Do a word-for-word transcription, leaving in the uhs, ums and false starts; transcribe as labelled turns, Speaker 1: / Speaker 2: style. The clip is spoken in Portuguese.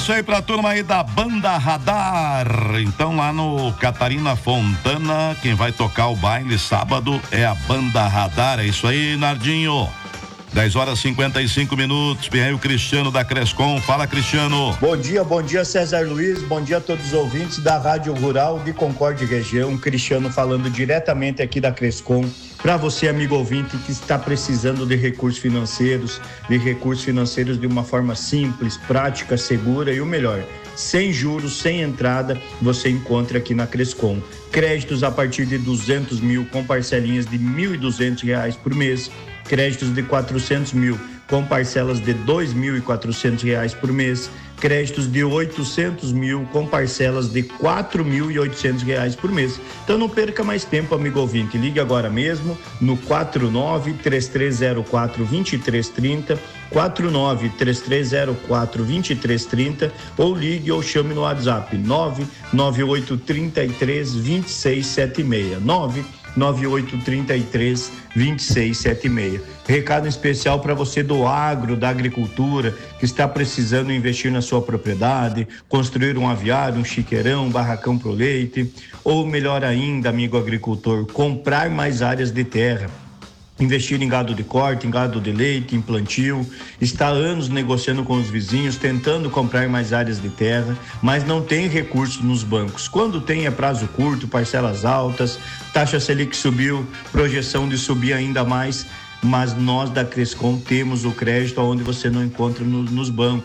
Speaker 1: abraço aí pra turma aí da Banda Radar. Então lá no Catarina Fontana, quem vai tocar o baile sábado é a Banda Radar. É isso aí, Nardinho. dez horas e cinquenta e cinco minutos. Vem aí o Cristiano da Crescom. Fala, Cristiano.
Speaker 2: Bom dia, bom dia, César Luiz. Bom dia a todos os ouvintes da Rádio Rural de Concórdia Região. Cristiano falando diretamente aqui da Crescom. Para você, amigo ouvinte, que está precisando de recursos financeiros, de recursos financeiros de uma forma simples, prática, segura e o melhor, sem juros, sem entrada, você encontra aqui na Crescom. Créditos a partir de duzentos mil com parcelinhas de mil e duzentos reais por mês. Créditos de quatrocentos mil com parcelas de dois mil e quatrocentos reais por mês, créditos de oitocentos mil com parcelas de quatro mil e oitocentos reais por mês. Então não perca mais tempo, amigo ouvinte, ligue agora mesmo no quatro nove três três zero quatro dois três três zero, quatro nove três três zero quatro dois três três zero, ou ligue ou chame no WhatsApp nove nove oito três três dois seis sete seis, nove nove oito três três dois seis sete seis. Recado especial para você do agro, da agricultura, que está precisando investir na sua propriedade, construir um aviário, um chiqueirão, um barracão pro leite, ou melhor ainda, amigo agricultor, comprar mais áreas de terra. Investir em gado de corte, em gado de leite, em plantio, está há anos negociando com os vizinhos, tentando comprar mais áreas de terra, mas não tem recursos nos bancos. Quando tem é prazo curto, parcelas altas, taxa Selic subiu, projeção de subir ainda mais, mas nós da Crescom temos o crédito onde você não encontra no, nos bancos.